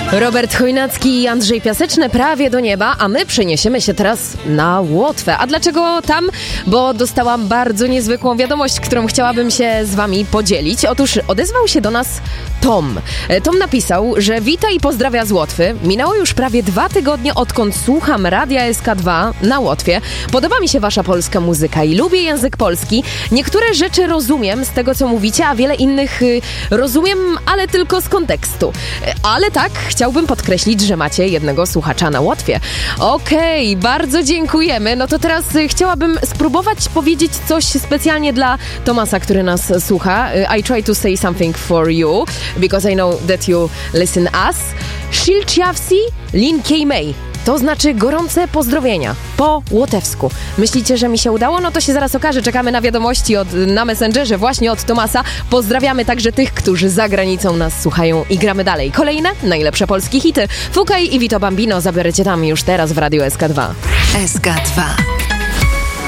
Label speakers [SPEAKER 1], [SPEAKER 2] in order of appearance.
[SPEAKER 1] Robert Chojnacki i Andrzej Piaseczny, Prawie do nieba, a my przeniesiemy się teraz na Łotwę. A dlaczego tam? Bo dostałam bardzo niezwykłą wiadomość, którą chciałabym się z wami podzielić. Otóż odezwał się do nas Tom. Tom napisał, że wita i pozdrawia z Łotwy. Minęło już prawie 2 tygodnie, odkąd słucham Radia SK2 na Łotwie. Podoba mi się wasza polska muzyka i lubię język polski. Niektóre rzeczy rozumiem z tego, co mówicie, a wiele innych rozumiem, ale tylko z kontekstu. Ale tak, chciałbym podkreślić, że macie jednego słuchacza na Łotwie. Okej, bardzo dziękujemy. No to teraz chciałabym spróbować powiedzieć coś specjalnie dla Tomasa, który nas słucha. I try to say something for you, because I know that you listen us. Shilciawsi Linkej May. To znaczy gorące pozdrowienia po łotewsku. Myślicie, że mi się udało? No to się zaraz okaże. Czekamy na wiadomości na Messengerze właśnie od Tomasa. Pozdrawiamy także tych, którzy za granicą nas słuchają i gramy dalej. Kolejne najlepsze polskie hity. Fukaj i Vito Bambino zabiorę cię tam już teraz w Radiu SK2.
[SPEAKER 2] SK2.